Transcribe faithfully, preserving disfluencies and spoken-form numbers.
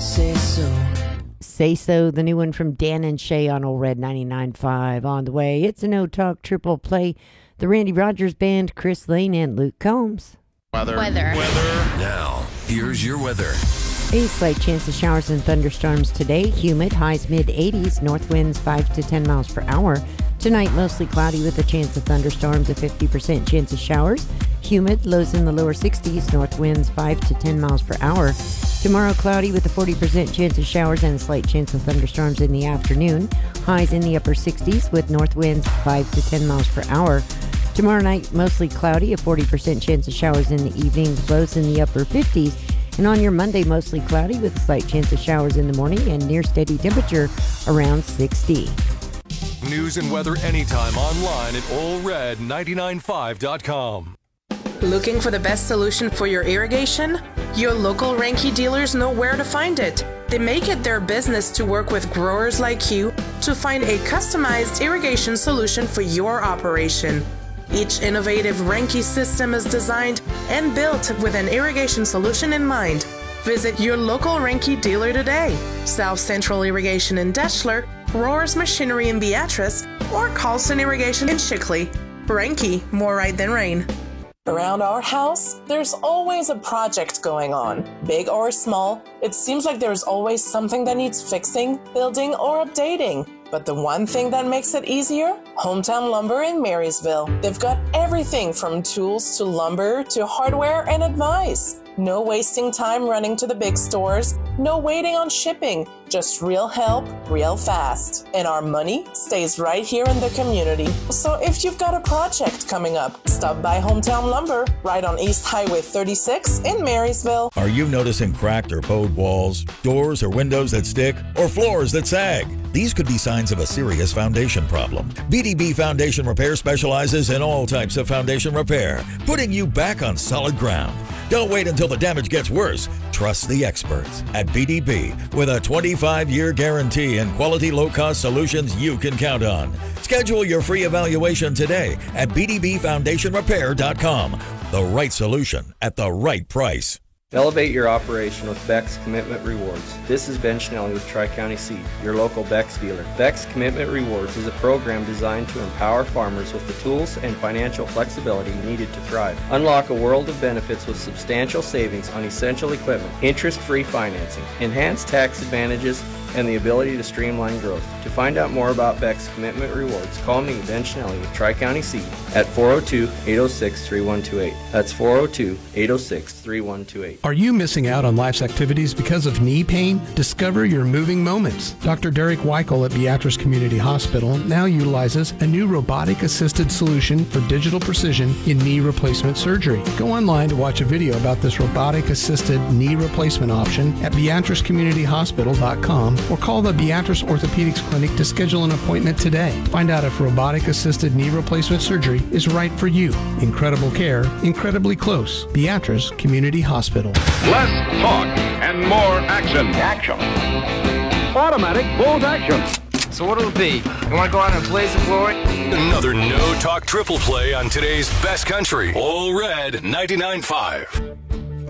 Say so. Say So, the new one from Dan and Shay on Old Red ninety-nine point five. On the way, it's a no-talk triple play. The Randy Rogers Band, Chris Lane, and Luke Combs. Weather. Weather. Weather. Now, here's your weather. A slight chance of showers and thunderstorms today. Humid, highs mid eighties, north winds five to ten miles per hour. Tonight, mostly cloudy with a chance of thunderstorms, a fifty percent chance of showers. Humid, lows in the lower sixties, north winds five to ten miles per hour. Tomorrow, cloudy with a forty percent chance of showers and a slight chance of thunderstorms in the afternoon. Highs in the upper sixties with north winds five to ten miles per hour. Tomorrow night, mostly cloudy, a forty percent chance of showers in the evening, lows in the upper fifties. And on your Monday, mostly cloudy with a slight chance of showers in the morning and near steady temperature around sixty. News and weather anytime online at all red ninety-nine point five dot com. Looking for the best solution for your irrigation? Your local Renke dealers know where to find it. They make it their business to work with growers like you to find a customized irrigation solution for your operation. Each innovative Renke system is designed and built with an irrigation solution in mind. Visit your local Renke dealer today. South Central Irrigation in Deschler, Roars Machinery in Beatrice, or Carlson Irrigation in Shickley. Renke, more right than rain. Around our house, there's always a project going on. Big or small, it seems like there's always something that needs fixing, building, or updating. But the one thing that makes it easier? Hometown Lumber in Marysville. They've got everything from tools to lumber to hardware and advice. No wasting time running to the big stores. No waiting on shipping. Just real help, real fast. And our money stays right here in the community. So if you've got a project coming up, stop by Hometown Lumber right on East Highway thirty-six in Marysville. Are you noticing cracked or bowed walls, doors or windows that stick, or floors that sag? These could be signs of a serious foundation problem. B D B Foundation Repair specializes in all types of foundation repair, putting you back on solid ground. Don't wait until the damage gets worse. Trust the experts at B D B with a twenty-five year guarantee and quality low-cost solutions you can count on. Schedule your free evaluation today at b d b foundation repair dot com. The right solution at the right price. Elevate your operation with Beck's Commitment Rewards. This is Ben Schnelly with Tri-County Seed, your local Beck's dealer. Beck's Commitment Rewards is a program designed to empower farmers with the tools and financial flexibility needed to thrive. Unlock a world of benefits with substantial savings on essential equipment, interest-free financing, enhanced tax advantages, and the ability to streamline growth. To find out more about Beck's Commitment Rewards, call me, Ben Schnelly with Tri-County Seed at four oh two, eight oh six, three one two eight. That's four oh two, eight oh six, three one two eight. Are you missing out on life's activities because of knee pain? Discover your moving moments. Doctor Derek Weichel at Beatrice Community Hospital now utilizes a new robotic-assisted solution for digital precision in knee replacement surgery. Go online to watch a video about this robotic-assisted knee replacement option at beatrice community hospital dot com or call the Beatrice Orthopedics Clinic to schedule an appointment today. Find out if robotic-assisted knee replacement surgery is right for you. Incredible care, incredibly close. Beatrice Community Hospital. Less talk and more action. Action. Automatic bolt action. So what'll it be? You want to go out and blaze the glory? Another no-talk triple play on today's best country. All red ninety-nine point five.